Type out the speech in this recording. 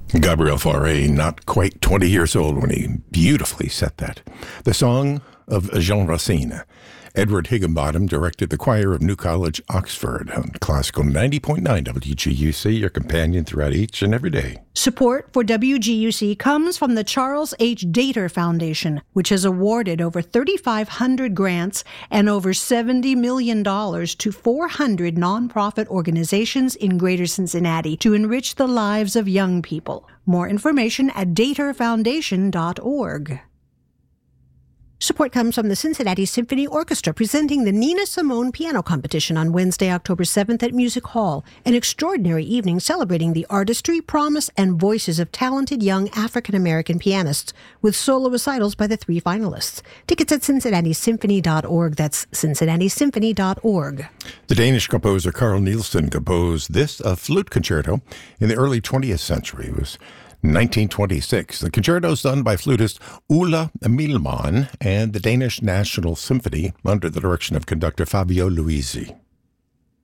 Gabriel Fauré, not quite 20 years old when he beautifully set that. The song of Jean Racine. Edward Higginbottom directed the choir of New College, Oxford, on Classical 90.9 WGUC, your companion throughout each and every day. Support for WGUC comes from the Charles H. Dater Foundation, which has awarded over 3,500 grants and over $70 million to 400 nonprofit organizations in Greater Cincinnati to enrich the lives of young people. More information at daterfoundation.org. Support comes from the Cincinnati Symphony Orchestra presenting the Nina Simone Piano Competition on Wednesday, October 7th at Music Hall, an extraordinary evening celebrating the artistry, promise, and voices of talented young African-American pianists with solo recitals by the 3 finalists. Tickets at cincinnatysymphony.org. That's cincinnatysymphony.org. The Danish composer Carl Nielsen composed this flute concerto in the early 20th century. It was 1926. The concerto is done by flutist Ulla Milman and the Danish National Symphony under the direction of conductor Fabio Luisi.